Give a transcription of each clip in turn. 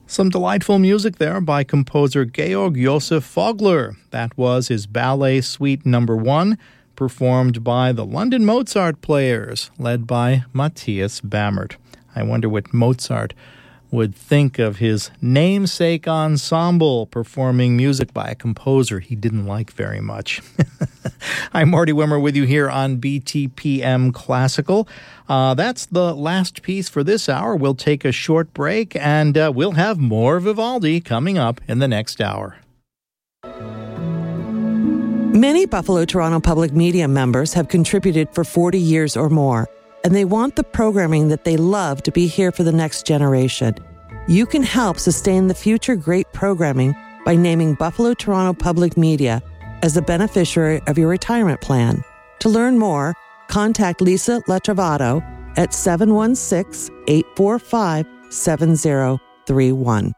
Some delightful music there by composer Georg Josef Fogler. That was his Ballet Suite No. 1, performed by the London Mozart Players, led by Matthias Bammert. I wonder what Mozart would think of his namesake ensemble performing music by a composer he didn't like very much. I'm Marty Wimmer with you here on BTPM Classical. That's the last piece for this hour. We'll take a short break, and we'll have more Vivaldi coming up in the next hour. Many Buffalo Toronto Public Media members have contributed for 40 years or more, and they want the programming that they love to be here for the next generation. You can help sustain the future great programming by naming Buffalo Toronto Public Media as the beneficiary of your retirement plan. To learn more, contact Lisa Latrovato at 716-845-7031.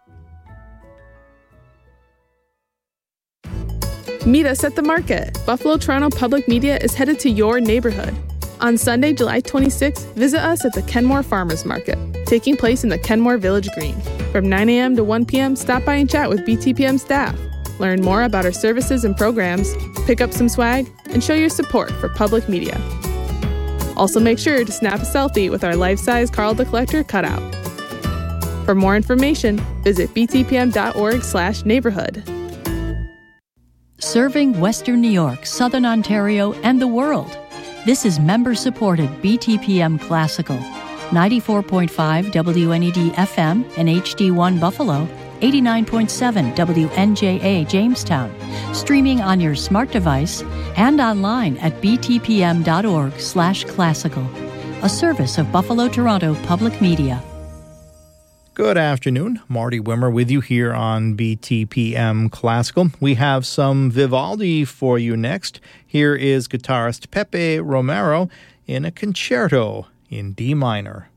Meet us at the market. Buffalo Toronto Public Media is headed to your neighborhood. On Sunday, July 26th, visit us at the Kenmore Farmers Market, taking place in the Kenmore Village Green. From 9 a.m. to 1 p.m., stop by and chat with BTPM staff. Learn more about our services and programs, pick up some swag, and show your support for public media. Also make sure to snap a selfie with our life-size Carl the Collector cutout. For more information, visit btpm.org/neighborhood. Serving Western New York, Southern Ontario, and the world. This is member-supported BTPM Classical. 94.5 WNED FM and HD1 Buffalo, 89.7 WNJA Jamestown, streaming on your smart device and online at btpm.org/classical, a service of Buffalo Toronto Public Media. Good afternoon. Marty Wimmer with you here on BTPM Classical. We have some Vivaldi for you next. Here is guitarist Pepe Romero in a concerto in D minor.